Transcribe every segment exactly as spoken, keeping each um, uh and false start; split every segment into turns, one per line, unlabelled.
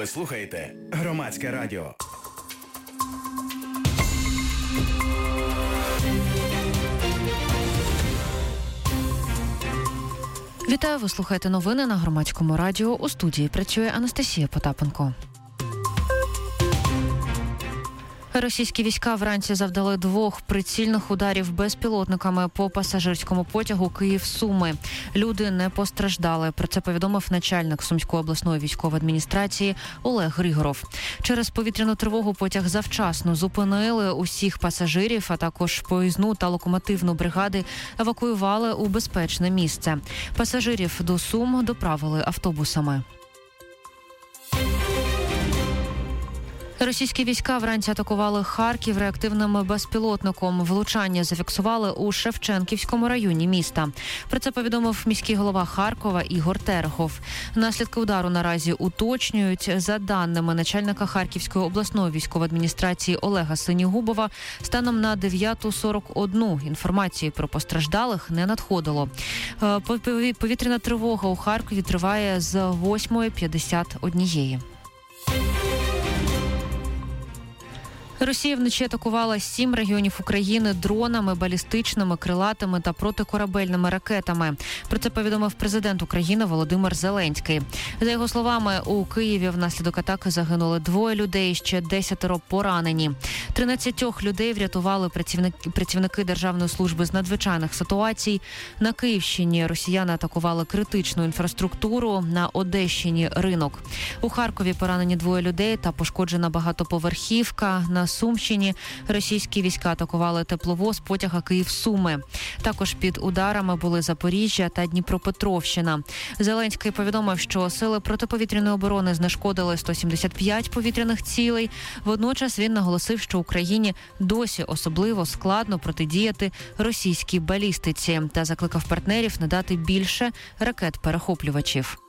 Ви слухаєте Громадське радіо.
Вітаю, ви слухаєте новини на Громадському радіо. У студії працює Анастасія Потапенко. Російські війська вранці завдали двох прицільних ударів безпілотниками по пасажирському потягу Київ-Суми. Люди не постраждали. Про це повідомив начальник Сумської обласної військової адміністрації Олег Григоров. Через повітряну тривогу потяг завчасно зупинили. Усіх пасажирів, а також поїзну та локомотивну бригади евакуювали у безпечне місце. Пасажирів до Сум доправили автобусами. Російські війська вранці атакували Харків реактивним безпілотником. Влучання зафіксували у Шевченківському районі міста. Про це повідомив міський голова Харкова Ігор Терехов. Наслідки удару наразі уточнюють. За даними начальника Харківської обласної військової адміністрації Олега Синігубова, станом на дев'ята сорок одна інформації про постраждалих не надходило. Повітряна тривога у Харкові триває з восьмої п'ятдесят однієї. Росія вночі атакувала сім регіонів України дронами, балістичними, крилатими та протикорабельними ракетами. Про це повідомив президент України Володимир Зеленський. За його словами, у Києві внаслідок атаки загинули двоє людей, ще десятеро поранені. тринадцять людей врятували працівники, працівники Державної служби з надзвичайних ситуацій. На Київщині росіяни атакували критичну інфраструктуру, на Одещині – ринок. У Харкові поранені двоє людей та пошкоджена багатоповерхівка. На Сумщині російські війська атакували тепловоз потяга Київ-Суми. Також під ударами були Запоріжжя та Дніпропетровщина. Зеленський повідомив, що сили протиповітряної оборони знешкодили сто сімдесят п'ять повітряних цілей. Водночас він наголосив, що Україні досі особливо складно протидіяти російській балістиці та закликав партнерів надати більше ракет-перехоплювачів.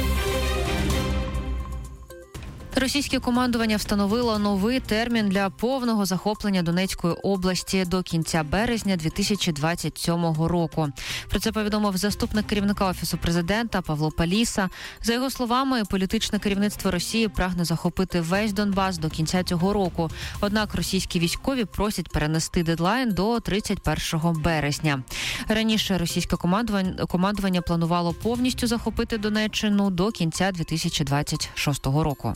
Російське командування встановило новий термін для повного захоплення Донецької області до кінця березня дві тисячі двадцять сьомого року. Про це повідомив заступник керівника Офісу президента Павло Паліса. За його словами, політичне керівництво Росії прагне захопити весь Донбас до кінця цього року. Однак російські військові просять перенести дедлайн до тридцять першого березня. Раніше російське командування, командування планувало повністю захопити Донеччину до кінця дві тисячі двадцять шостого року.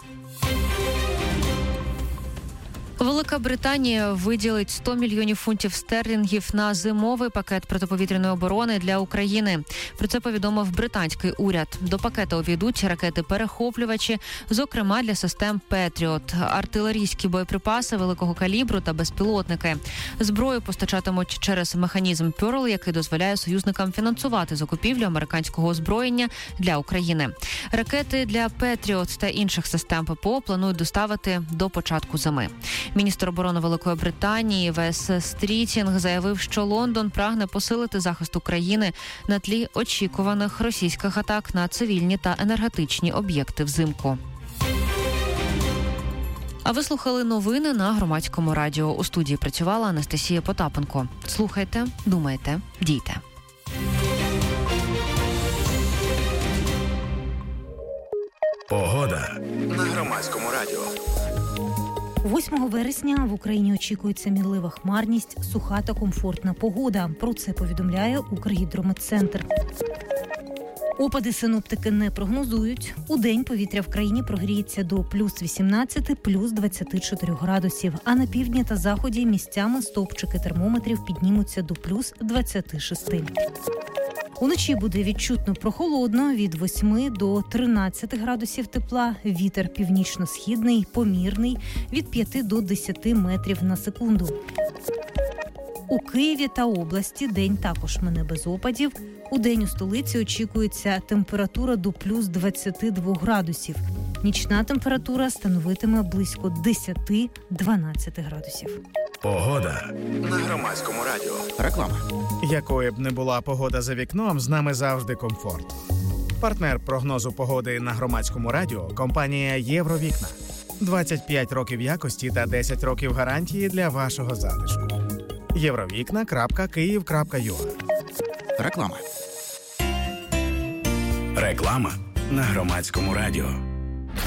Велика Британія виділить сто мільйонів фунтів стерлінгів на зимовий пакет протиповітряної оборони для України. Про це повідомив британський уряд. До пакету увійдуть ракети-перехоплювачі, зокрема для систем «Петріот», артилерійські боєприпаси великого калібру та безпілотники. Зброю постачатимуть через механізм «Пьорл», який дозволяє союзникам фінансувати закупівлю американського озброєння для України. Ракети для «Петріот» та інших систем ППО планують доставити до початку зими. Міністр оборони Великої Британії Вес Стрітінг заявив, що Лондон прагне посилити захист України на тлі очікуваних російських атак на цивільні та енергетичні об'єкти взимку. А ви слухали новини на Громадському радіо. У студії працювала Анастасія Потапенко. Слухайте, думайте, дійте.
Погода на Громадському радіо.
восьмого вересня в Україні очікується мінлива хмарність, суха та комфортна погода. Про це повідомляє Укргідрометцентр. Опади синоптики не прогнозують. Удень повітря в країні прогріється до плюс вісімнадцять, плюс двадцять чотири градусів, а на півдні та заході місцями стовпчики термометрів піднімуться до плюс двадцять шість. Уночі буде відчутно прохолодно від восьми до тринадцяти градусів тепла. Вітер північно-східний, помірний від п'яти до десяти метрів на секунду. У Києві та області день також мине без опадів. Удень у столиці очікується температура до плюс двадцяти двох градусів. Нічна температура становитиме близько десять-дванадцять градусів.
Погода на Громадському радіо.
Реклама. Якою б не була погода за вікном, з нами завжди комфорт. Партнер прогнозу погоди на Громадському радіо – компанія «Євровікна». двадцять п'ять років якості та десять років гарантії для вашого затишку. євровікна крапка київ крапка ю а.
Реклама. Реклама на Громадському радіо.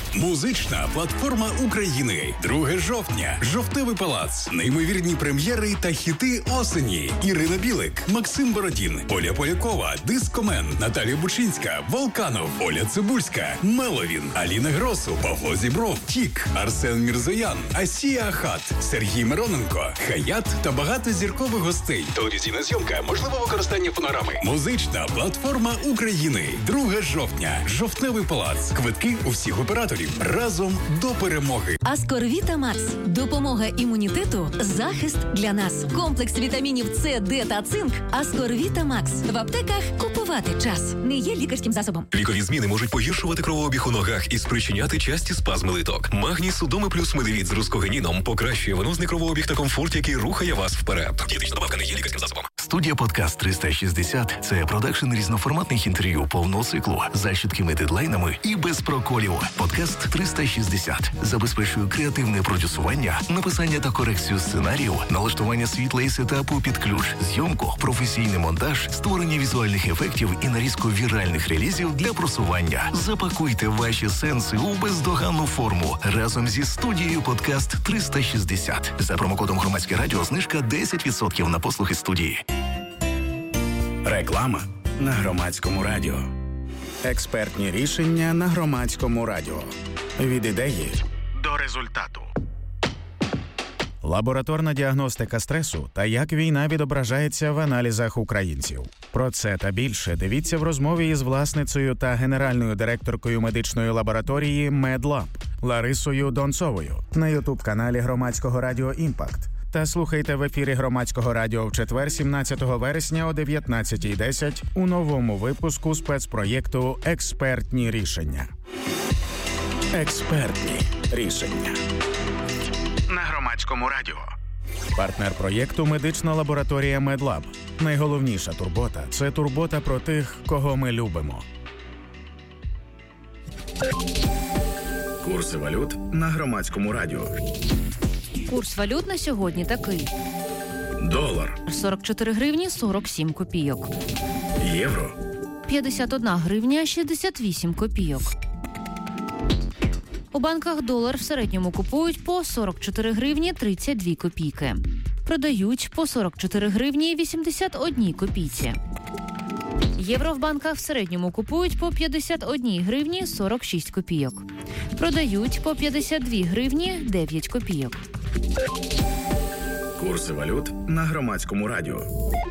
Музична платформа України. друге жовтня. Жовтневий палац. Неймовірні прем'єри та хіти осені. Ірина Білик, Максим Бородін, Оля Полякова, Дискомен, Наталія Бучинська, Волканов, Оля Цибульська, Меловін, Аліна Гросу, Павло Зібров, Тік, Арсен Мірзоян, Асія Ахат, Сергій Мироненко, Хаят та багато зіркових гостей. Телевізійна зйомка, можливо використання фонограми. Музична платформа України. друге жовтня. Жовтневий палац. Квитки у всіх операторів. Разом до перемоги.
Аскорвіта Макс. Допомога імунітету. Захист для нас. Комплекс вітамінів С, Д та цинк. Аскорвіта Макс. В аптеках купувати час. Не є лікарським засобом.
Лікові зміни можуть погіршувати кровообіг у ногах і спричиняти часті спазми литок. Магній Судоми плюс Медевіт з рускогеніном покращує венозний кровообіг та комфорт, який рухає вас вперед. Дієтична добавка не є лікарським засобом.
Студія «Подкаст триста шістдесят» – це продакшн різноформатних інтерв'ю повного циклу за чіткими дедлайнами і без проколів. «Подкаст триста шістдесят» забезпечує креативне продюсування, написання та корекцію сценарію, налаштування світла і сетапу під ключ, зйомку, професійний монтаж, створення візуальних ефектів і нарізку віральних релізів для просування. Запакуйте ваші сенси у бездоганну форму разом зі студією «Подкаст триста шістдесят». За промокодом «Громадське радіо» знижка десять відсотків на послуги студії.
Реклама на Громадському радіо.
Експертні рішення на Громадському радіо. Від ідеї до результату. Лабораторна діагностика стресу та як війна відображається в аналізах українців. Про це та більше дивіться в розмові із власницею та генеральною директоркою медичної лабораторії «Медлаб» Ларисою Донцовою на ютуб-каналі Громадського радіо «Імпакт». Та слухайте в ефірі Громадського радіо в четвер, сімнадцятого вересня о дев'ятнадцятій десять у новому випуску спецпроєкту «Експертні рішення». Експертні рішення. На Громадському радіо. Партнер проєкту – медична лабораторія «Медлаб». Найголовніша турбота – це турбота про тих, кого ми любимо.
Курси валют на Громадському радіо.
Курс валют на сьогодні такий.
Долар.
сорок чотири гривні сорок сім копійок.
Євро.
п'ятдесят одна гривня шістдесят вісім копійок. У банках долар в середньому купують по сорок чотири гривні тридцять дві копійки. Продають по сорок чотири гривні вісімдесят одні копійці. Євро в банках в середньому купують по п'ятдесят одні гривні сорок шість копійок. Продають по п'ятдесят дві гривні дев'ять копійок.
Курси валют на Громадському радіо.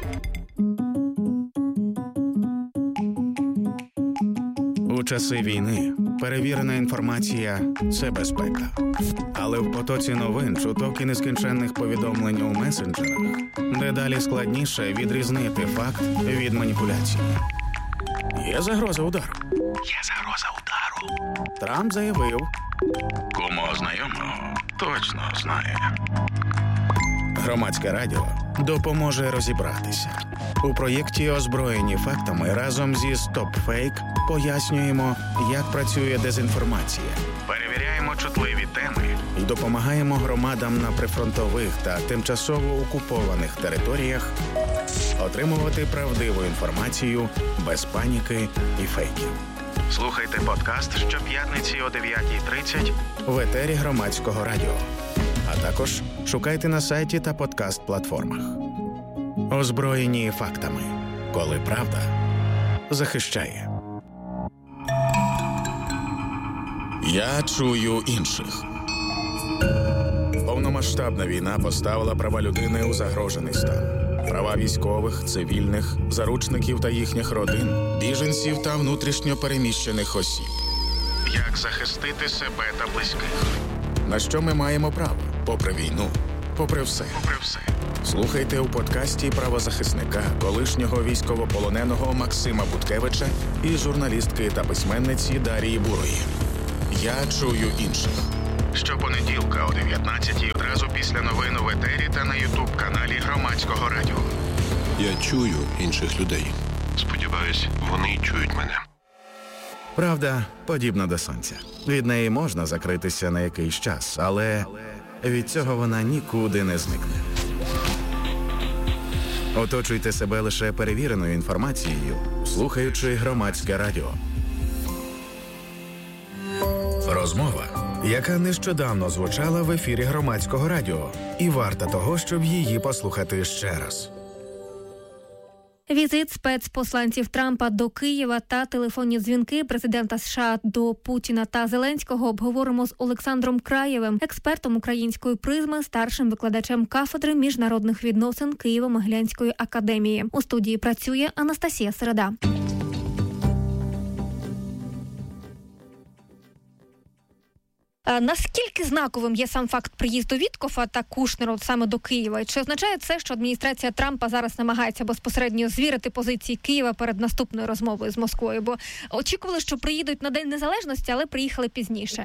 У часи війни перевірена інформація – це безпека. Але в потоці новин, чуток і нескінченних повідомлень у месенджерах дедалі складніше відрізнити факт від маніпуляції. Є загроза удару.
Є загроза удару.
Трамп заявив.
Кому знайомого точно знає.
Громадське радіо допоможе розібратися. У проєкті «Озброєні фактами» разом зі «Стоп-фейк» пояснюємо, як працює дезінформація. Перевіряємо чутливі теми і допомагаємо громадам на прифронтових та тимчасово окупованих територіях отримувати правдиву інформацію без паніки і фейків. Слухайте подкаст щоп'ятниці о дев'ятій тридцять в етері Громадського радіо. А також шукайте на сайті та подкаст-платформах. Озброєні фактами. Коли правда захищає. Я чую інших. Повномасштабна війна поставила права людини у загрожений стан. Права військових, цивільних, заручників та їхніх родин, біженців та внутрішньо переміщених осіб. Як захистити себе та близьких? На що ми маємо право? Попри війну, попри все. Попри все. Слухайте у подкасті правозахисника, колишнього військовополоненого Максима Буткевича і журналістки та письменниці Дарії Бурої. Я чую інших. Щопонеділка о дев'ятнадцятій одразу після новин в етері та на ютуб-каналі Громадського радіо.
Я чую інших людей. Сподіваюсь, вони чують мене.
Правда подібна до сонця. Від неї можна закритися на якийсь час, але від цього вона нікуди не зникне. Оточуйте себе лише перевіреною інформацією, слухаючи Громадське радіо.
Розмова, яка нещодавно звучала в ефірі Громадського радіо, і варта того, щоб її послухати ще раз.
Візит спецпосланців Трампа до Києва та телефонні дзвінки президента США до Путіна та Зеленського обговоримо з Олександром Краєвим, експертом української призми, старшим викладачем кафедри міжнародних відносин Києво-Могилянської академії. У студії працює Анастасія Середа. Наскільки знаковим є сам факт приїзду Віткофа та Кушнера саме до Києва? Чи означає це, що адміністрація Трампа зараз намагається безпосередньо звірити позиції Києва перед наступною розмовою з Москвою? Бо очікували, що приїдуть на День Незалежності, але приїхали пізніше.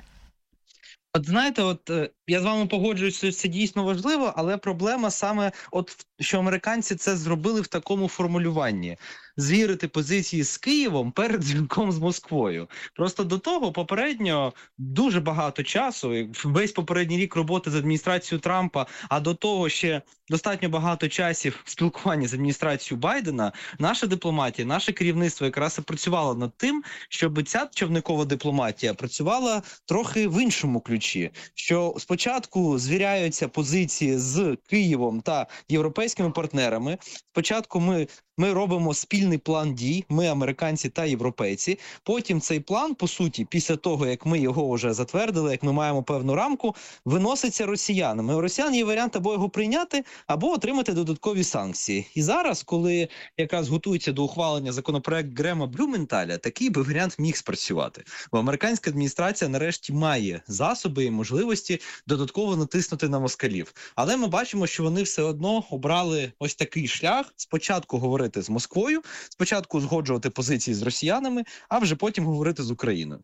От знаєте, от я з вами погоджуюсь, що це дійсно важливо, але проблема саме, от що американці це зробили в такому формулюванні. Звірити позиції з Києвом перед дзвінком з Москвою. Просто до того попередньо дуже багато часу, весь попередній рік роботи з адміністрацією Трампа, а до того ще достатньо багато часів спілкування з адміністрацією Байдена, наша дипломатія, наше керівництво якраз і працювало над тим, щоб ця човникова дипломатія працювала трохи в іншому ключі. Що спочатку звіряються позиції з Києвом та європейськими партнерами. Спочатку ми Ми робимо спільний план дій, ми, американці та європейці. Потім цей план, по суті, після того, як ми його вже затвердили, як ми маємо певну рамку, виноситься росіянами. У росіян є варіант або його прийняти, або отримати додаткові санкції. І зараз, коли якраз готується до ухвалення законопроект Грема Блюменталя, такий би варіант міг спрацювати. Бо американська адміністрація нарешті має засоби і можливості додатково натиснути на москалів. Але ми бачимо, що вони все одно обрали ось такий шлях. Спочатку говорити з Москвою, спочатку узгоджувати позиції з росіянами, а вже потім говорити з Україною.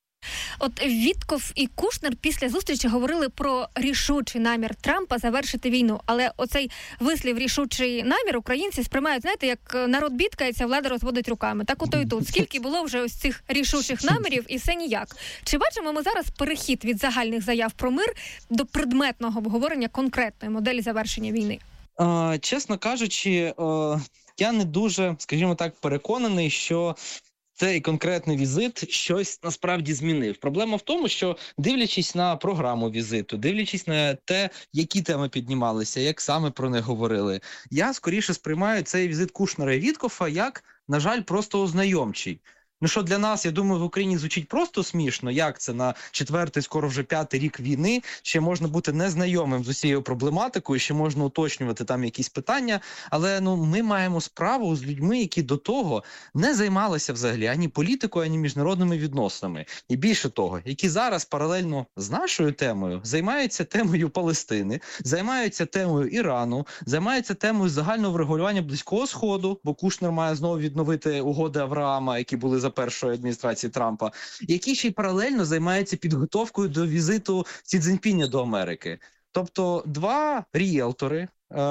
От Вітков і Кушнер після зустрічі говорили про рішучий намір Трампа завершити війну. Але оцей вислів «рішучий намір» українці сприймають, знаєте, як народ бідкається, влада розводить руками. Так ото і тут. Скільки було вже ось цих рішучих намірів і все ніяк. Чи бачимо ми зараз перехід від загальних заяв про мир до предметного обговорення конкретної моделі завершення війни?
Uh, чесно кажучи, uh, я не дуже, скажімо так, переконаний, що цей конкретний візит щось насправді змінив. Проблема в тому, що дивлячись на програму візиту, дивлячись на те, які теми піднімалися, як саме про них говорили, я скоріше сприймаю цей візит Кушнера і Віткофа як, на жаль, просто ознайомчий. Ну що для нас, я думаю, в Україні звучить просто смішно, як це на четвертий, скоро вже п'ятий рік війни, ще можна бути незнайомим з усією проблематикою, ще можна уточнювати там якісь питання, але ну ми маємо справу з людьми, які до того не займалися взагалі ані політикою, ані міжнародними відносинами. І більше того, які зараз паралельно з нашою темою займаються темою Палестини, займаються темою Ірану, займаються темою загального врегулювання Близького Сходу, бо Кушнер має знову відновити угоди Авраама, які були за першої адміністрації Трампа, які ще й паралельно займаються підготовкою до візиту Сі Цзіньпіня до Америки. Тобто два ріелтори,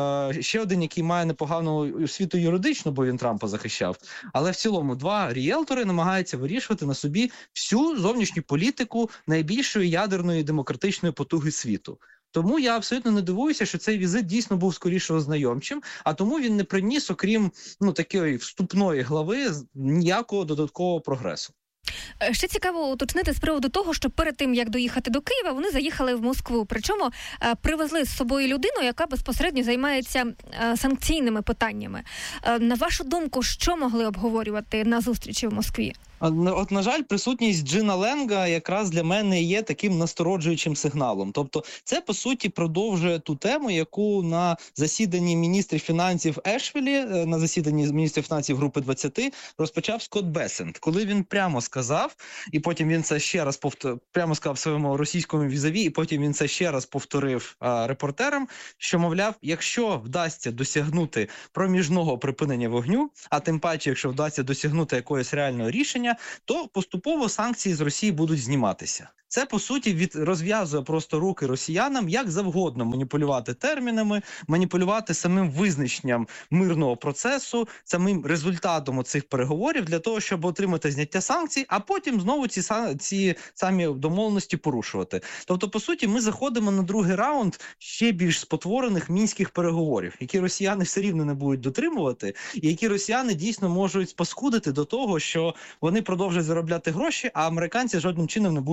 ще один, який має непогану освіту юридичну, бо він Трампа захищав, але в цілому два ріелтори намагаються вирішувати на собі всю зовнішню політику найбільшої ядерної демократичної потуги світу. Тому я абсолютно не дивуюся, що цей візит дійсно був скоріше ознайомчим, а тому він не приніс, окрім ну такої вступної глави, ніякого додаткового прогресу.
Ще цікаво уточнити з приводу того, що перед тим, як доїхати до Києва, вони заїхали в Москву. Причому е, привезли з собою людину, яка безпосередньо займається е, санкційними питаннями. Е, на вашу думку, що могли обговорювати на зустрічі в Москві?
От, на жаль, присутність Джина Ленга якраз для мене є таким настороджуючим сигналом. Тобто це, по суті, продовжує ту тему, яку на засіданні міністрів фінансів Ешвілі, на засіданні міністрів фінансів Групи двадцять, розпочав Скотт Бесент, коли він прямо сказав, і потім він це ще раз повтор... прямо сказав своєму російському візаві, і потім він це ще раз повторив а, репортерам, що, мовляв, якщо вдасться досягнути проміжного припинення вогню, а тим паче, якщо вдасться досягнути якогось реального рішення, то поступово санкції з Росії будуть зніматися. Це, по суті, від... розв'язує просто руки росіянам, як завгодно маніпулювати термінами, маніпулювати самим визначенням мирного процесу, самим результатом цих переговорів для того, щоб отримати зняття санкцій, а потім знову ці, ці самі домовленості порушувати. Тобто, по суті, ми заходимо на другий раунд ще більш спотворених мінських переговорів, які росіяни все рівно не будуть дотримувати, і які росіяни дійсно можуть спаскудити до того, що вони продовжують заробляти гроші, а американці жодним чином не будуть реагувати.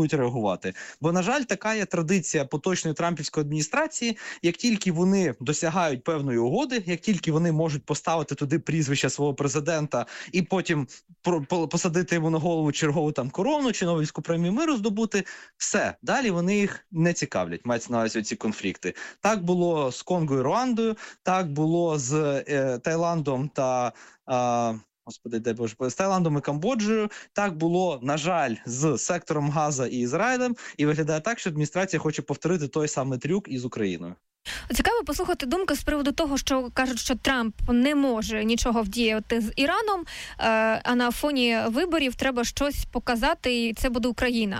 провокувати. Бо, на жаль, така є традиція поточної трампівської адміністрації. Як тільки вони досягають певної угоди, як тільки вони можуть поставити туди прізвище свого президента і потім посадити йому на голову чергову там корону чи Нобелівську премію миру здобути, все. Далі вони їх не цікавлять, мається на увазі ці конфлікти. Так було з Конго і Руандою, так було з е, Таїландом та... Е, Господи, дай Боже, з Таїландом і Камбоджею. Так було, на жаль, з сектором Газа і Ізраїлем. І виглядає так, що адміністрація хоче повторити той самий трюк із Україною.
Цікаво послухати думки з приводу того, що кажуть, що Трамп не може нічого вдіяти з Іраном, а на фоні виборів треба щось показати, і це буде Україна.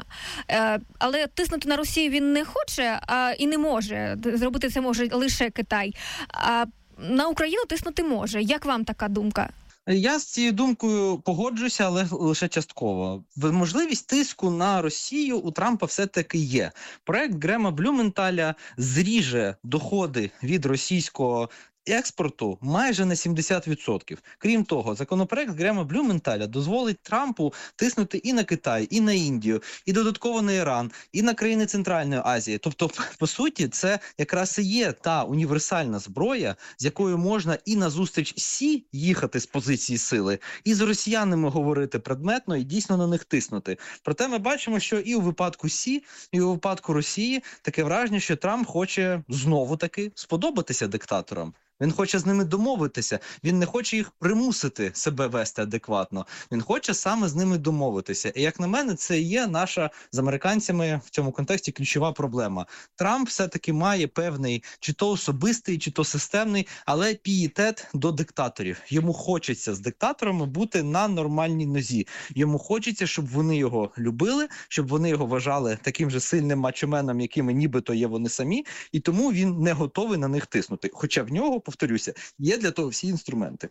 Але тиснути на Росію він не хоче а і не може. Зробити це може лише Китай. А на Україну тиснути може. Як вам така думка?
Я з цією думкою погоджуся, але лише частково. Можливість тиску на Росію у Трампа все-таки є. Проект Грема Блюменталя зріже доходи від російського експорту майже на сімдесят відсотків. Крім того, законопроект Грема Блюменталя дозволить Трампу тиснути і на Китай, і на Індію, і додатково на Іран, і на країни Центральної Азії. Тобто, по суті, це якраз і є та універсальна зброя, з якою можна і на зустріч Сі їхати з позиції сили, і з росіянами говорити предметно, і дійсно на них тиснути. Проте ми бачимо, що і у випадку Сі, і у випадку Росії таке враження, що Трамп хоче знову-таки сподобатися диктаторам. Він хоче з ними домовитися, він не хоче їх примусити себе вести адекватно, він хоче саме з ними домовитися. І, як на мене, це і є наша з американцями в цьому контексті ключова проблема. Трамп все-таки має певний, чи то особистий, чи то системний, але пієтет до диктаторів. Йому хочеться з диктаторами бути на нормальній нозі. Йому хочеться, щоб вони його любили, щоб вони його вважали таким же сильним мачоменом, якими нібито є вони самі, і тому він не готовий на них тиснути. Хоча в нього, повторюся, є для того всі інструменти.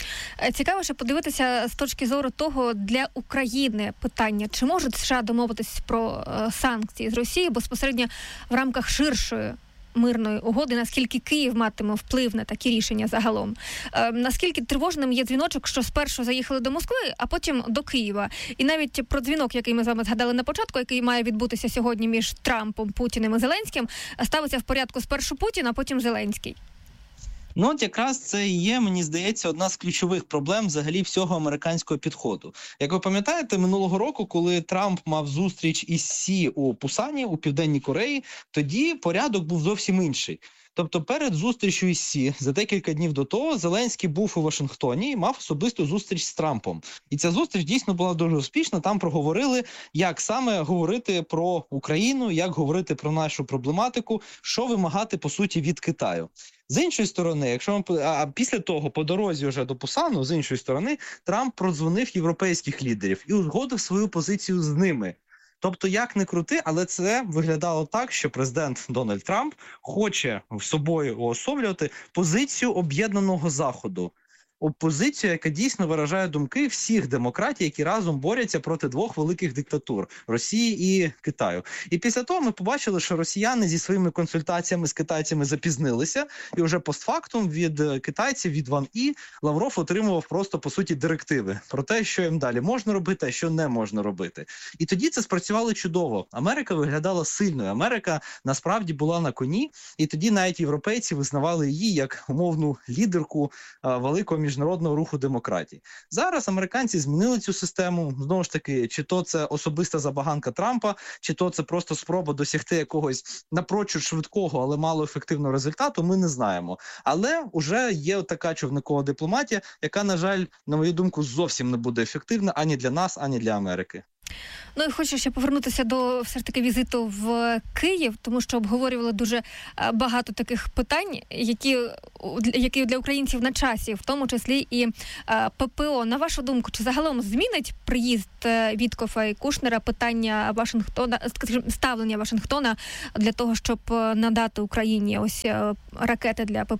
Цікаво ще подивитися з точки зору того, для України питання, чи можуть США домовитись про е, санкції з Росії безпосередньо в рамках ширшої мирної угоди, наскільки Київ матиме вплив на такі рішення загалом. Е, наскільки тривожним є дзвіночок, що спершу заїхали до Москви, а потім до Києва. І навіть про дзвінок, який ми з вами згадали на початку, який має відбутися сьогодні між Трампом, Путіним і Зеленським, ставиться в порядку спершу Путін, а потім Зеленський.
Ну, от якраз це і є, мені здається, одна з ключових проблем взагалі всього американського підходу. Як ви пам'ятаєте, минулого року, коли Трамп мав зустріч із Сі у Пусані, у Південній Кореї, тоді порядок був зовсім інший. Тобто перед зустрічю із Сі, за декілька днів до того, Зеленський був у Вашингтоні і мав особисту зустріч з Трампом. І ця зустріч дійсно була дуже успішна. Там проговорили, як саме говорити про Україну, як говорити про нашу проблематику, що вимагати, по суті, від Китаю. З іншої сторони, якщо ми, а після того, по дорозі вже до Пусану, з іншої сторони, Трамп продзвонив європейських лідерів і узгодив свою позицію з ними. Тобто, як не крути, але це виглядало так, що президент Дональд Трамп хоче в собою уособлювати позицію об'єднаного Заходу. Опозицію, яка дійсно виражає думки всіх демократій, які разом борються проти двох великих диктатур – Росії і Китаю. І після того ми побачили, що росіяни зі своїми консультаціями з китайцями запізнилися, і вже постфактум від китайців, від Ван І, Лавров отримував просто, по суті, директиви про те, що їм далі можна робити, а що не можна робити. І тоді це спрацювало чудово. Америка виглядала сильною, Америка насправді була на коні, і тоді навіть європейці визнавали її як умовну лідерку а, великого міжнародного міжнародного руху демократії. Зараз американці змінили цю систему. Знову ж таки, чи то це особиста забаганка Трампа, чи то це просто спроба досягти якогось напрочуд швидкого, але малоефективного результату, ми не знаємо. Але вже є така човникова дипломатія, яка, на жаль, на мою думку, зовсім не буде ефективна ані для нас, ані для Америки.
Ну і хочу ще повернутися до все ж таки візиту в Київ, тому що обговорювали дуже багато таких питань, які, які для українців на часі, в тому числі і Пе Пе О. На вашу думку, чи загалом змінить приїзд Віткофа і Кушнера питання Вашингтона, ставлення Вашингтона для того, щоб надати Україні ось ракети для Пе Пе О?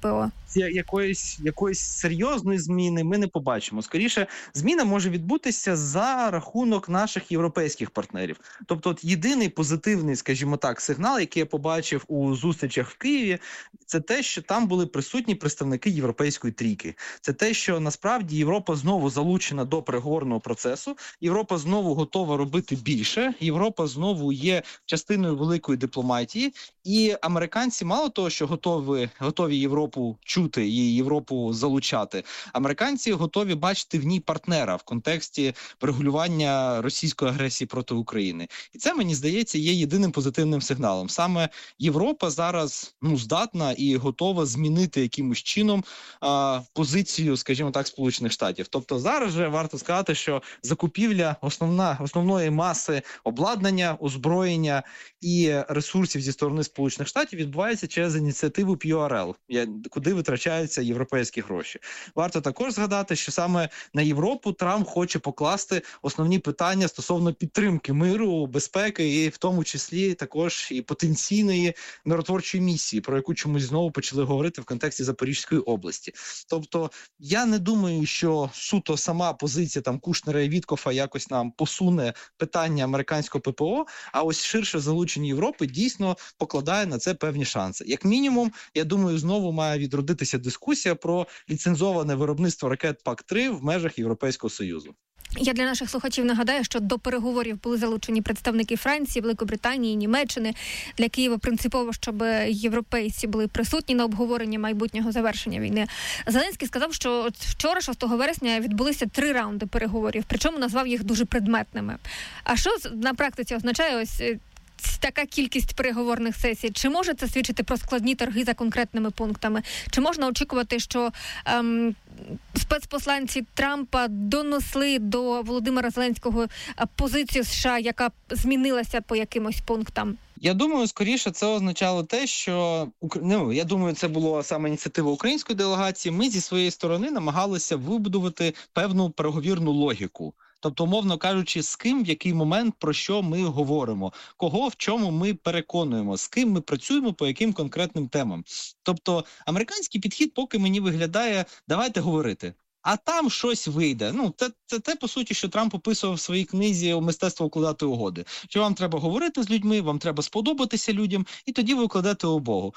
якоїсь, якоїсь серйозної зміни ми не побачимо. Скоріше, зміна може відбутися за рахунок наших європейських партнерів. Тобто, от єдиний позитивний, скажімо так, сигнал, який я побачив у зустрічах в Києві, це те, що там були присутні представники європейської трійки. Це те, що насправді Європа знову залучена до переговорного процесу, Європа знову готова робити більше, Європа знову є частиною великої дипломатії, і американці мало того, що готові, готові Європу чути і Європу залучати, американці готові бачити в ній партнера в контексті врегулювання російської агресії проти України. І це, мені здається, є єдиним позитивним сигналом. Саме Європа зараз ну, здатна і готова змінити якимось чином а, позицію, скажімо так, Сполучених Штатів. Тобто зараз же варто сказати, що закупівля основна, основної маси обладнання, озброєння і ресурсів зі сторони Сполучених Штатів відбувається через ініціативу пі ар ел, куди витрачаються європейські гроші. Варто також згадати, що саме на Європу Трамп хоче покласти основні питання стосовно підтримки миру, безпеки і в тому числі також і потенційної миротворчої місії, про яку чомусь знову почали говорити в контексті Запорізької області. Тобто я не думаю, що суто сама позиція там Кушнера і Віткофа якось нам посуне питання американського пе пе о, а ось ширше залучення Європи дійсно покладає на це певні шанси. Як мінімум, я думаю, знову має відродитися дискусія про ліцензоване виробництво ракет пак три в межах Європейського Союзу.
Я для наших слухачів нагадаю, що до переговорів були залучені представники Франції, Великобританії, Німеччини. Для Києва принципово, щоб європейці були присутні на обговоренні майбутнього завершення війни. Зеленський сказав, що вчора, шостого вересня, відбулися три раунди переговорів, причому назвав їх дуже предметними. А що на практиці означає ось така кількість переговорних сесій? Чи може це свідчити про складні торги за конкретними пунктами? Чи можна очікувати, що ем, спецпосланці Трампа донесли до Володимира Зеленського позицію США, яка змінилася по якимось пунктам?
Я думаю, скоріше це означало те, що ну, я думаю, це була саме ініціатива української делегації. Ми зі своєї сторони намагалися вибудувати певну переговірну логіку. Тобто, умовно кажучи, з ким, в який момент, про що ми говоримо, кого, в чому ми переконуємо, з ким ми працюємо, по яким конкретним темам. Тобто, американський підхід поки мені виглядає, давайте говорити. А там щось вийде. Ну, це, це те, по суті, що Трамп описував в своїй книзі «Мистецтво укладати угоди». Що вам треба говорити з людьми, вам треба сподобатися людям, і тоді ви укладете угоду.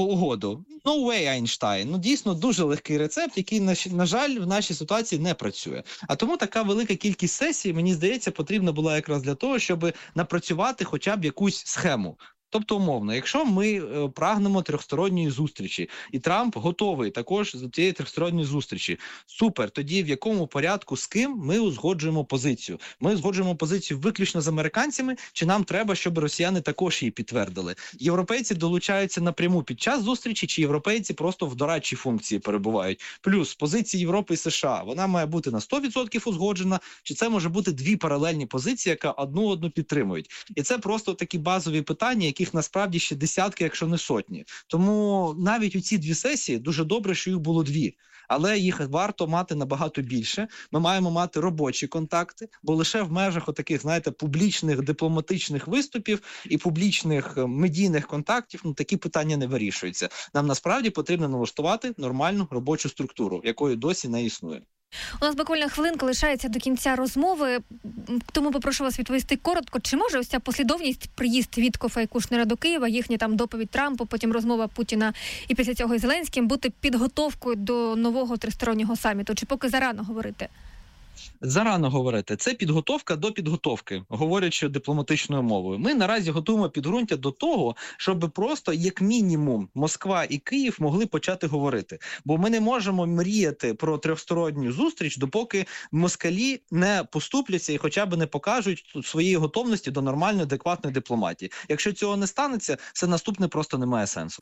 No way, Айнштайн. Ну, дійсно, дуже легкий рецепт, який, на, на жаль, в нашій ситуації не працює. А тому така велика кількість сесій, мені здається, потрібна була якраз для того, щоб напрацювати хоча б якусь схему. Тобто, умовно, якщо ми е, прагнемо трьохсторонньої зустрічі, і Трамп готовий також до цієї трьохсторонньої зустрічі, супер, тоді в якому порядку, з ким ми узгоджуємо позицію? Ми узгоджуємо позицію виключно з американцями, чи нам треба, щоб росіяни також її підтвердили? Європейці долучаються напряму під час зустрічі, чи європейці просто в дорадчій функції перебувають? Плюс, позиції Європи і США, вона має бути на сто відсотків узгоджена, чи це може бути дві паралельні позиції, яка одну-одну підтримують? І це просто такі базові питання, які їх насправді ще десятки, якщо не сотні. Тому навіть у ці дві сесії дуже добре, що їх було дві. Але їх варто мати набагато більше. Ми маємо мати робочі контакти, бо лише в межах отаких, знаєте, публічних дипломатичних виступів і публічних медійних контактів, ну, такі питання не вирішуються. Нам насправді потрібно налаштувати нормальну робочу структуру, якої досі не існує.
У нас буквально хвилинка лишається до кінця розмови, тому попрошу вас відповісти коротко. Чи може ось ця послідовність, приїзд Віткофа і Кушнера до Києва, їхня там доповідь Трампу, потім розмова Путіна і після цього із Зеленським бути підготовкою до нового тристороннього саміту? Чи поки зарано говорити?
Зарано говорити. Це підготовка до підготовки, говорячи дипломатичною мовою. Ми наразі готуємо підґрунтя до того, щоб просто, як мінімум, Москва і Київ могли почати говорити. Бо ми не можемо мріяти про трьохсторонню зустріч, допоки москалі не поступляться і хоча б не покажуть своєї готовності до нормальної, адекватної дипломатії. Якщо цього не станеться, все наступне просто не має сенсу.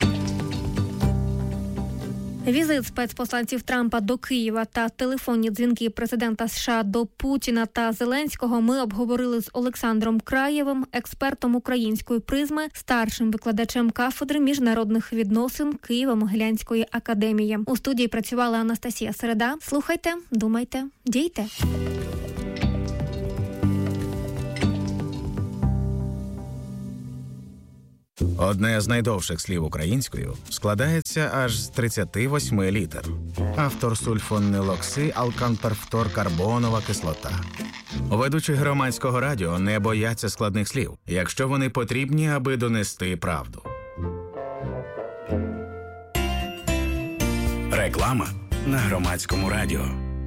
Візит спецпосланців Трампа до Києва та телефонні дзвінки президента США до Путіна та Зеленського ми обговорили з Олександром Краєвим, експертом української призми, старшим викладачем кафедри міжнародних відносин Києво-Могилянської академії. У студії працювала Анастасія Середа. Слухайте, думайте, дійте.
Одне з найдовших слів українською складається аж з тридцяти восьми літер. Автор сульфонилокси, алканперфторкарбонова кислота. Ведучі громадського радіо не бояться складних слів, якщо вони потрібні, аби донести правду. Реклама на громадському радіо.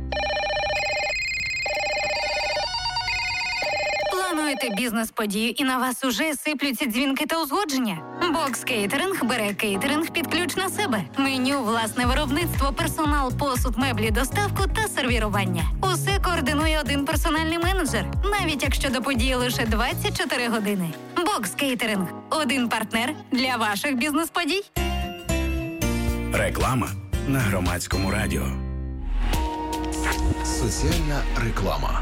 Плануєте бізнес-подію і на вас уже сиплються дзвінки та узгодження? Бокс Кейтеринг бере кейтеринг під ключ на себе. Меню, власне виробництво, персонал, посуд, меблі, доставку та сервірування. Усе координує один персональний менеджер, навіть якщо до події лише двадцять чотири години. Бокс Кейтеринг – один партнер для ваших бізнес-подій.
Реклама на громадському радіо.
Соціальна реклама.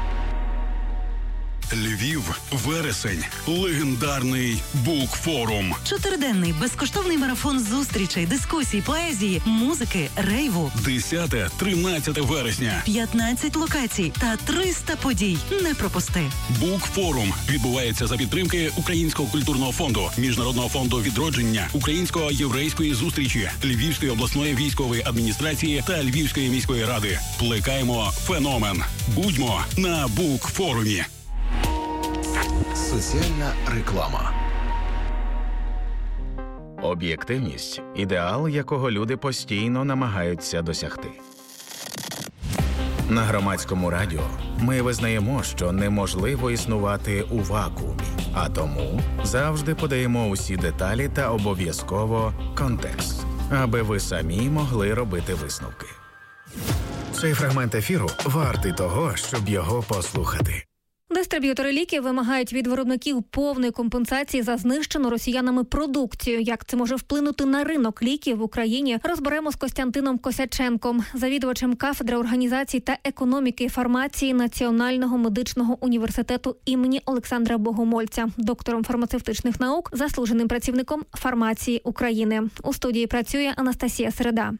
Львів, вересень, легендарний Букфорум.
Чотириденний безкоштовний марафон зустрічей, дискусій, поезії, музики, рейву.
десяте-тринадцяте вересня.
п'ятнадцять локацій та триста подій. Не пропусти.
Букфорум відбувається за підтримки Українського культурного фонду, Міжнародного фонду відродження, Української єврейської зустрічі, Львівської обласної військової адміністрації та Львівської міської ради. Плекаємо феномен. Будьмо на Букфорумі.
Соціальна реклама.
Об'єктивність – ідеал, якого люди постійно намагаються досягти. На громадському радіо ми визнаємо, що неможливо існувати у вакуумі, а тому завжди подаємо усі деталі та обов'язково контекст, аби ви самі могли робити висновки.
Цей фрагмент ефіру вартий того, щоб його послухати.
Дистриб'ютори ліків вимагають від виробників повної компенсації за знищену росіянами продукцію. Як це може вплинути на ринок ліків в Україні, розберемо з Костянтином Косяченком, завідувачем кафедри організацій та економіки фармації Національного медичного університету імені Олександра Богомольця, доктором фармацевтичних наук, заслуженим працівником фармації України. У студії працює Анастасія Середа.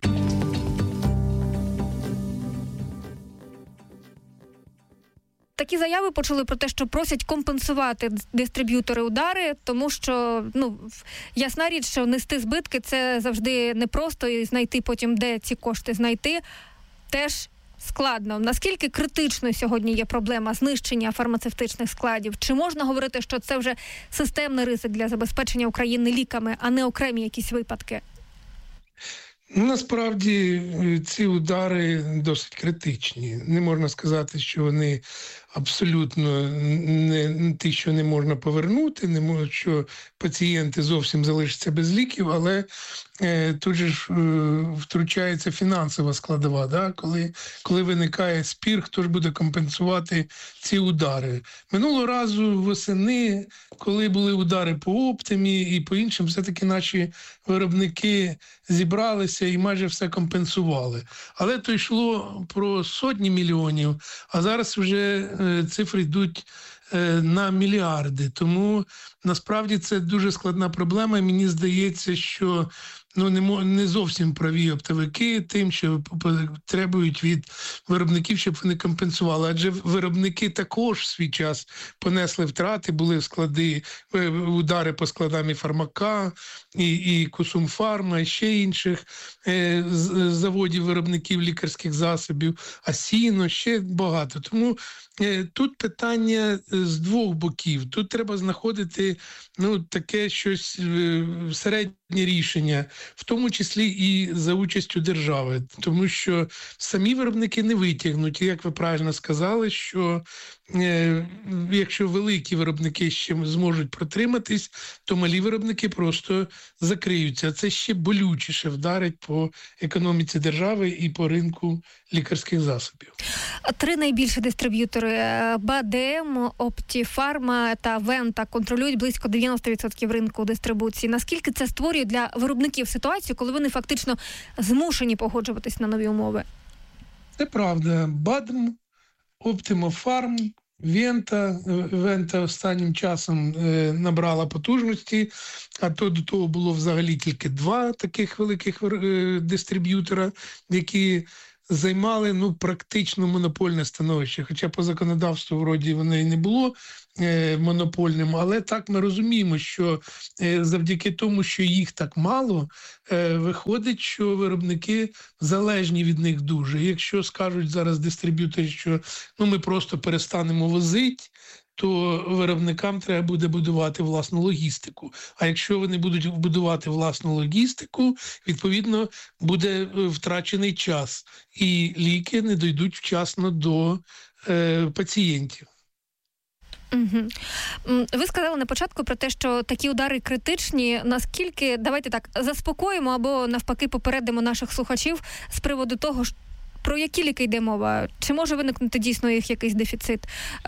Такі заяви почули про те, що просять компенсувати дистриб'ютори удари, тому що, ну, ясна річ, що нести збитки – це завжди непросто, і знайти потім, де ці кошти знайти, теж складно. Наскільки критичною сьогодні є проблема знищення фармацевтичних складів? Чи можна говорити, що це вже системний ризик для забезпечення України ліками, а не окремі якісь випадки?
Насправді ці удари досить критичні. Не можна сказати, що вони абсолютно не ті, що не можна повернути, не можна, що пацієнти зовсім залишаться без ліків, але е, тут же ж е, втручається фінансова складова, да? коли, коли виникає спір, хто ж буде компенсувати ці удари. Минулого разу восени, коли були удари по Оптимі і по іншим, все-таки наші виробники зібралися і майже все компенсували. Але то йшло про сотні мільйонів, а зараз вже цифри йдуть на мільярди. Тому насправді це дуже складна проблема. І мені здається, що ну, не, не зовсім праві оптовики тим, що требують від виробників, щоб вони компенсували. Адже виробники також в свій час понесли втрати, були склади, удари по складам і Фармака, і, і Косумфарма, і ще інших е, заводів виробників лікарських засобів, Асіно, ще багато. Тому е, тут питання з двох боків. Тут треба знаходити ну, таке щось е, середнє рішення, в тому числі і за участю держави, тому що самі виробники не витягнуть. Як ви правильно сказали, що е, якщо великі виробники ще зможуть протриматись, то малі виробники просто закриються. Це ще болючіше вдарить по економіці держави і по ринку лікарських засобів.
Три найбільші дистриб'ютори – БАДМ, Оптіфарма та Вента – контролюють близько дев'яносто відсотків ринку дистрибуції. Наскільки це створює для виробників ситуацію, коли вони фактично змушені погоджуватись на нові умови?
Це правда. БАДМ, Оптимофарм, Вента. Вента останнім часом е, набрала потужності, а то до того було взагалі тільки два таких великих е, дистриб'ютора, які займали ну, практично монопольне становище. Хоча по законодавству вроді воно і не було е, монопольним, але так ми розуміємо, що е, завдяки тому, що їх так мало, е, виходить, що виробники залежні від них дуже. Якщо скажуть зараз дистриб'ютори, що ну, ми просто перестанемо возити, то виробникам треба буде будувати власну логістику. А якщо вони будуть будувати власну логістику, відповідно, буде втрачений час. І ліки не дійдуть вчасно до е, пацієнтів.
Угу. Ви сказали на початку про те, що такі удари критичні. Наскільки, давайте так, заспокоїмо або навпаки попередимо наших слухачів з приводу того, про які ліки йде мова? Чи може виникнути дійсно їх якийсь дефіцит?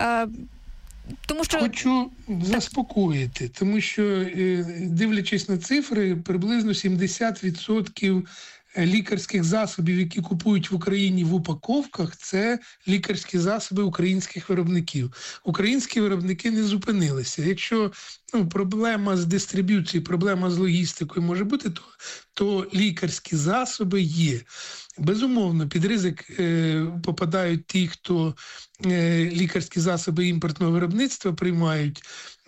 Тому що...
Хочу заспокоїти, тому що, дивлячись на цифри, приблизно сімдесят відсотків лікарських засобів, які купують в Україні в упаковках, це лікарські засоби українських виробників. Українські виробники не зупинилися. Якщо ну, проблема з дистриб'юцією, проблема з логістикою може бути, то, то лікарські засоби є. Безумовно, під ризик е, попадають ті, хто е, лікарські засоби імпортного виробництва приймають,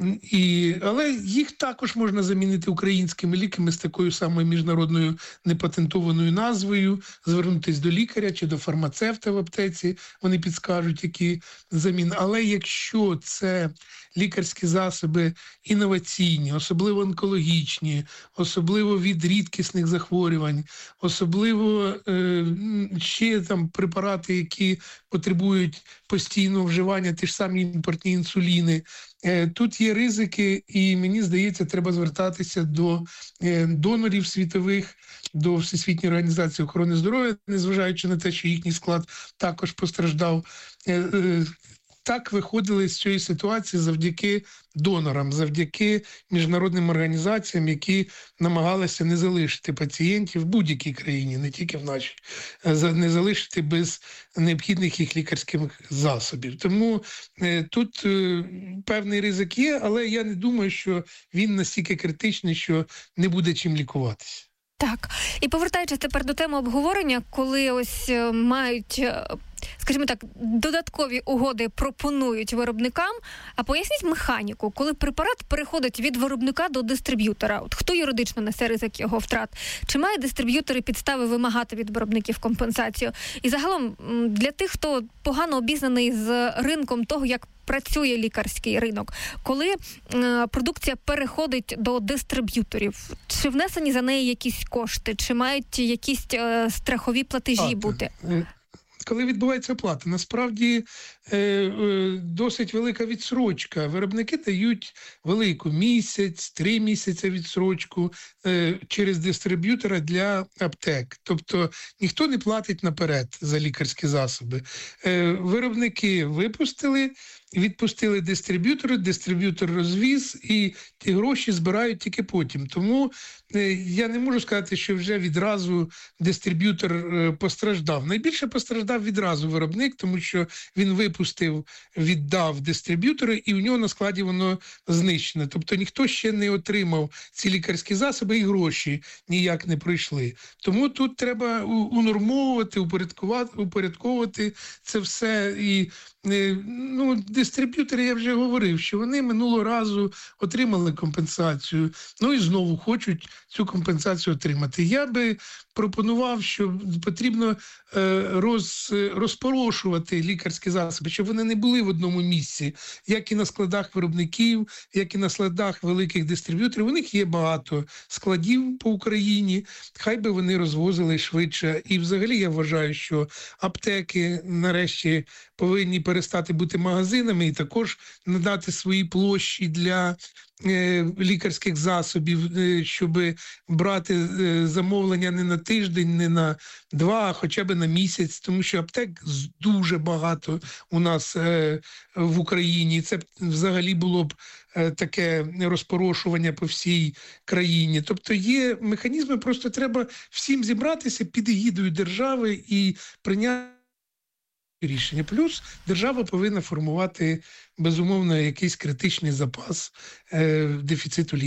і, але їх також можна замінити українськими ліками з такою самою міжнародною непатентованою назвою, звернутися до лікаря чи до фармацевта в аптеці, вони підскажуть, які заміни. Але якщо це лікарські засоби інноваційні, особливо онкологічні, особливо від рідкісних захворювань, особливо е, ще там препарати, які потребують постійного вживання, ті ж самі імпортні інсуліни, е, тут є ризики, і мені здається, треба звертатися до е, донорів світових, до Всесвітньої організації охорони здоров'я, незважаючи на те, що їхній склад також постраждав. Е, е, Так виходили з цієї ситуації завдяки донорам, завдяки міжнародним організаціям, які намагалися не залишити пацієнтів в будь-якій країні, не тільки в нашій, не залишити без необхідних їх лікарських засобів. Тому е, тут е, певний ризик є, але я не думаю, що він настільки критичний, що не буде чим лікуватися.
Так. І повертаючись тепер до теми обговорення, коли ось мають, скажімо так, додаткові угоди пропонують виробникам, а поясніть механіку, коли препарат переходить від виробника до дистриб'ютора. От хто юридично несе ризик його втрат? Чи мають дистриб'ютори підстави вимагати від виробників компенсацію? І загалом для тих, хто погано обізнаний з ринком того, як працює лікарський ринок, коли е, продукція переходить до дистриб'юторів, чи внесені за неї якісь кошти, чи мають якісь е, страхові платежі а, бути?
Коли відбувається оплата, насправді е, е, досить велика відсрочка. Виробники дають велику місяць, три місяці відсрочку е, через дистриб'ютора для аптек. Тобто ніхто не платить наперед за лікарські засоби. Е, виробники випустили, відпустили дистриб'ютора, дистриб'ютор розвіз, і ті гроші збирають тільки потім. Тому е, я не можу сказати, що вже відразу дистриб'ютор е, постраждав. Найбільше постраждав відразу виробник, тому що він випустив, віддав дистриб'ютору, і у нього на складі воно знищене. Тобто ніхто ще не отримав ці лікарські засоби, і гроші ніяк не пройшли. Тому тут треба унормовувати, упорядкувати, упорядковувати це все. І ну, дистриб'ютори, я вже говорив, що вони минулого разу отримали компенсацію, ну і знову хочуть цю компенсацію отримати. Я би пропонував, що потрібно е, роз, розпорошувати лікарські засоби, щоб вони не були в одному місці, як і на складах виробників, як і на складах великих дистриб'юторів. У них є багато складів по Україні, хай би вони розвозили швидше. І взагалі я вважаю, що аптеки нарешті повинні перестати бути магазинами і також надати свої площі для е, лікарських засобів, е, щоб брати е, замовлення не на тиждень, не на два, а хоча б на місяць, тому що аптек дуже багато у нас е, в Україні. Це взагалі було б е, таке розпорошування по всій країні. Тобто є механізми, просто треба всім зібратися під егідою держави і прийняти рішення. Плюс держава повинна формувати, безумовно, якийсь критичний запас е, дефіциту ліків.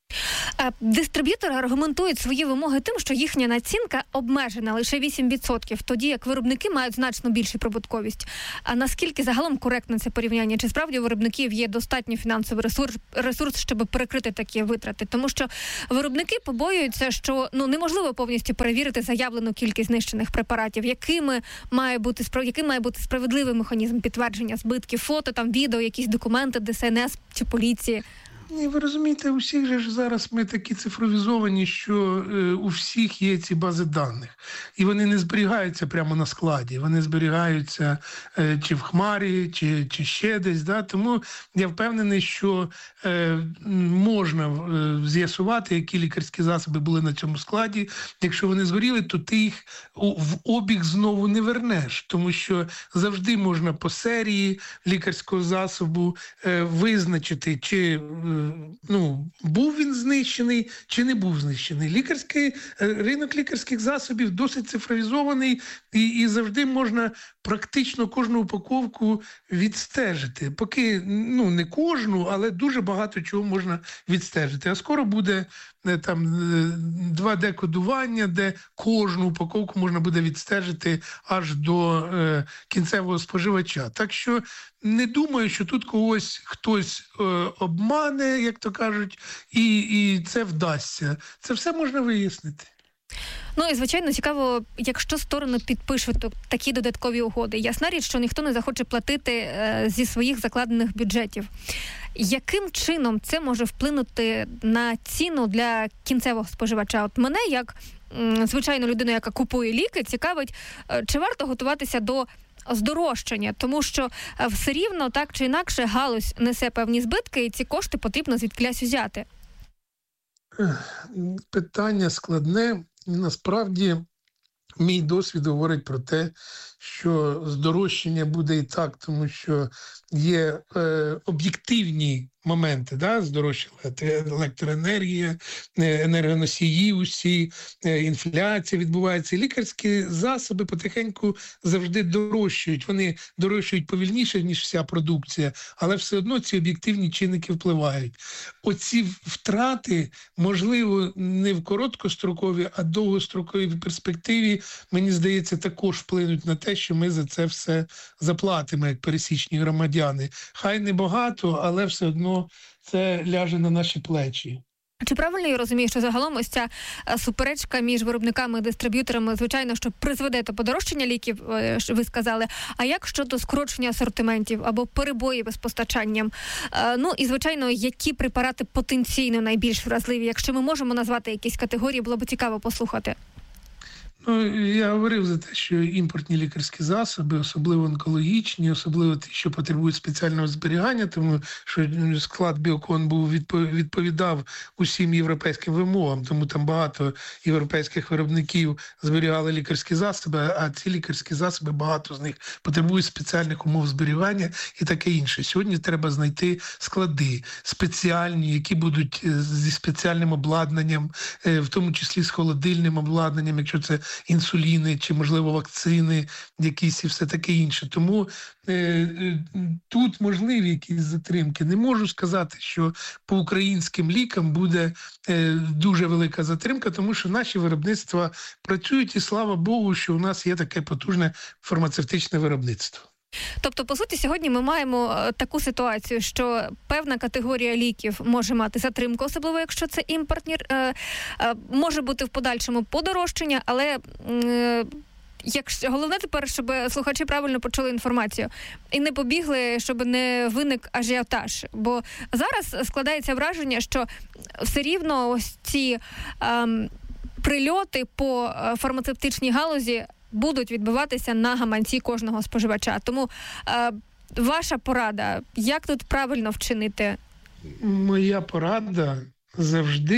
Дистриб'ютори аргументують свої вимоги тим, що їхня націнка обмежена лише вісім відсотків, тоді як виробники мають значно більшу прибутковість. А наскільки загалом коректне це порівняння? Чи справді у виробників є достатньо фінансовий ресурс, ресурс, щоб перекрити такі витрати? Тому що виробники побоюються, що ну неможливо повністю перевірити заявлену кількість знищених препаратів. Якими має бути яким має бути справедливий механізм підтвердження збитків, фото, там відео, якісь документи Де Ес Ен Ес чи поліції?
Ні, ви розумієте, у всіх же ж зараз ми такі цифровізовані, що е, у всіх є ці бази даних. І вони не зберігаються прямо на складі, вони зберігаються е, чи в хмарі, чи, чи ще десь. Да? Тому я впевнений, що е, можна е, з'ясувати, які лікарські засоби були на цьому складі. Якщо вони згоріли, то ти їх в обіг знову не вернеш, тому що завжди можна по серії лікарського засобу е, визначити, чи ну, був він знищений чи не був знищений. Лікарський, ринок лікарських засобів досить цифровізований і, і завжди можна практично кожну упаковку відстежити. Поки, ну, не кожну, але дуже багато чого можна відстежити. А скоро буде там два де-кодування, де кожну упаковку можна буде відстежити аж до е, кінцевого споживача. Так що не думаю, що тут когось хтось е, обмане, як то кажуть, і, і це вдасться. Це все можна вияснити.
Ну і, звичайно, цікаво, якщо сторони підпишуть такі додаткові угоди. Ясна річ, що ніхто не захоче платити е, зі своїх закладених бюджетів. Яким чином це може вплинути на ціну для кінцевого споживача? От мене, як м, звичайну людину, яка купує ліки, цікавить, е, чи варто готуватися до здорожчання, тому що е, все рівно, так чи інакше, галузь несе певні збитки, і ці кошти потрібно звідкілясь узяти.
Питання складне. Насправді, мій досвід говорить про те, що здорожчання буде і так, тому що є е, об'єктивні моменти, да, здорожчала електроенергія, енергоносії усі, інфляція відбувається. Лікарські засоби потихеньку завжди дорожчають. Вони дорожчають повільніше, ніж вся продукція, але все одно ці об'єктивні чинники впливають. Оці втрати, можливо, не в короткостроковій, а довгостроковій перспективі, мені здається, також вплинуть на те, що ми за це все заплатимо, як пересічні громадяни. Хай не багато, але все одно це ляже на наші плечі.
Чи правильно я розумію, що загалом ось ця суперечка між виробниками і дистриб'юторами, звичайно, що призведе до подорожчання ліків, ви сказали, а як щодо скорочення асортиментів або перебоїв із постачанням? Ну і, звичайно, які препарати потенційно найбільш вразливі? Якщо ми можемо назвати якісь категорії, було б цікаво послухати.
Ну, я говорив за те, що імпортні лікарські засоби, особливо онкологічні, особливо ті, що потребують спеціального зберігання, тому що склад Біокон був відповідав усім європейським вимогам, тому там багато європейських виробників зберігали лікарські засоби, а ці лікарські засоби, багато з них потребують спеціальних умов зберігання і таке інше. Сьогодні треба знайти склади спеціальні, які будуть зі спеціальним обладнанням, в тому числі з холодильним обладнанням, якщо це інсуліни чи, можливо, вакцини якісь і все таке інше. Тому е, е, тут можливі якісь затримки. Не можу сказати, що по українським лікам буде е, дуже велика затримка, тому що наші виробництва працюють, і слава Богу, що у нас є таке потужне фармацевтичне виробництво.
Тобто, по суті, сьогодні ми маємо таку ситуацію, що певна категорія ліків може мати затримку, особливо якщо це імпортні, е, е, може бути в подальшому подорожчання, але е, якщо, головне тепер, щоб слухачі правильно почули інформацію і не побігли, щоб не виник ажіотаж. Бо зараз складається враження, що все рівно ось ці е, прильоти по фармацевтичній галузі будуть відбуватися на гаманці кожного споживача. Тому е, ваша порада, як тут правильно вчинити?
Моя порада завжди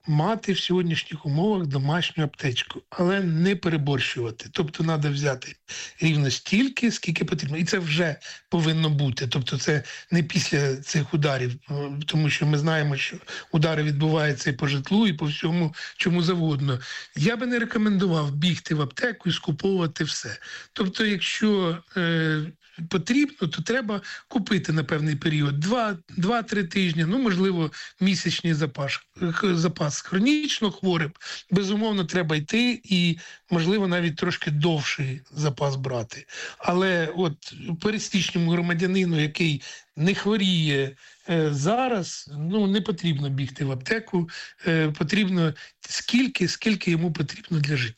мати в сьогоднішніх умовах домашню аптечку, але не переборщувати. Тобто треба взяти рівно стільки, скільки потрібно. І це вже повинно бути. Тобто це не після цих ударів, тому що ми знаємо, що удари відбуваються і по житлу, і по всьому, чому завгодно. Я би не рекомендував бігти в аптеку і скуповувати все. Тобто, якщо е, потрібно, то треба купити на певний період. Два-три тижні, ну, можливо, місячний запас. запас. Хронічно хворим, безумовно, треба йти і, можливо, навіть трошки довший запас брати. Але от пересічному громадянину, який не хворіє е, зараз, ну, не потрібно бігти в аптеку, е, потрібно скільки, скільки йому потрібно для життя.